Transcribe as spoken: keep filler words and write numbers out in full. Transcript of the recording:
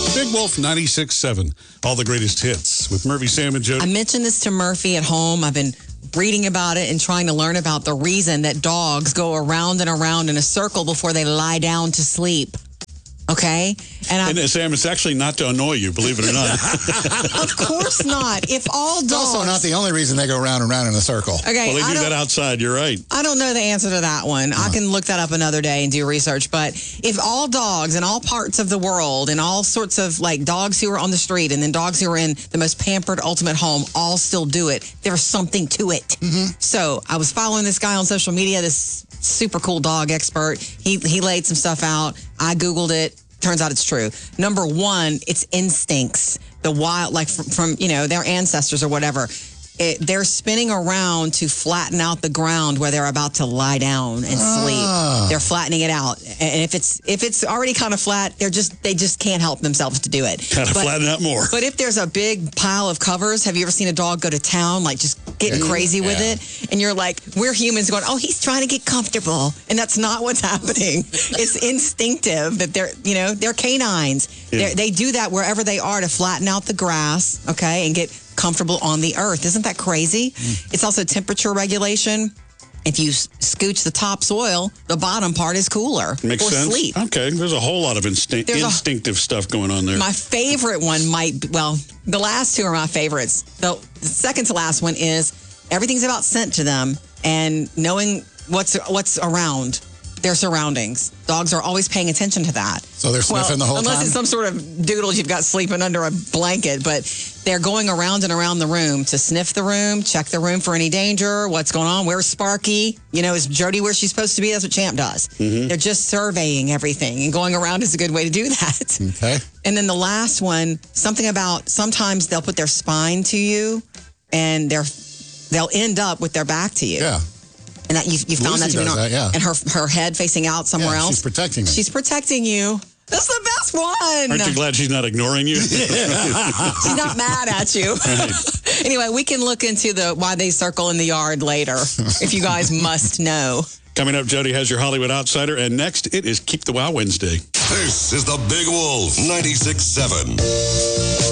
Big Wolf ninety-six point seven. All the greatest hits with Murphy, Sam, and Jody. I mentioned this to Murphy at home. I've been reading about it and trying to learn about the reason that dogs go around and around in a circle before they lie down to sleep. Okay? And, and Sam, it's actually not to annoy you, believe it or not. Of course not. If all dogs... It's also not the only reason they go round and round in a circle. Okay, well, they I do that outside. You're right. I don't know the answer to that one. Uh-huh. I can look that up another day and do research. But if all dogs in all parts of the world and all sorts of like dogs who are on the street and then dogs who are in the most pampered ultimate home all still do it, there's something to it. Mm-hmm. So I was following this guy on social media, this super cool dog expert. He he laid some stuff out. I Googled it. Turns out it's true. Number one, it's instincts. The wild, like from, from you know, their ancestors or whatever. It, they're spinning around to flatten out the ground where they're about to lie down and sleep. Ah. They're flattening it out, and if it's if it's already kind of flat, they're just they just can't help themselves to do it. Gotta but, flatten out more. But if there's a big pile of covers, have you ever seen a dog go to town, like just getting crazy with Yeah. it? And you're like, we're humans going, oh, he's trying to get comfortable, and that's not what's happening. It's instinctive that they're you know they're canines. Yeah. They're, they do that wherever they are to flatten out the grass, okay, and get comfortable on the earth. Isn't that crazy? Mm. It's also temperature regulation. If you scooch the topsoil, the bottom part is cooler. Makes for sense. sleep. Okay, there's a whole lot of instinct, There's a- instinctive stuff going on there. My favorite one might be, well, the last two are my favorites. The, the second to last one is everything's about scent to them and knowing what's what's around their surroundings. Dogs are always paying attention to that. So they're sniffing well, the whole unless time? it's some sort of doodles you've got sleeping under a blanket, but they're going around and around the room to sniff the room, check the room for any danger, what's going on, where's Sparky? You know, is Jody where she's supposed to be? That's what Champ does. Mm-hmm. They're just surveying everything, and going around is a good way to do that. Okay. And then the last one, something about sometimes they'll put their spine to you, and they're they'll end up with their back to you. Yeah. And that you, you found Lucy that to be does normal. that, yeah. And her her head facing out somewhere Yeah, else. she's protecting me. She's protecting you. That's the best one. Aren't you glad she's not ignoring you? She's not mad at you. Anyway, we can look into the why they circle in the yard later if you guys must know. Coming up, Jody has your Hollywood Outsider, and next it is Keep the Wow Wednesday. This is the Big Wolf ninety-six point seven.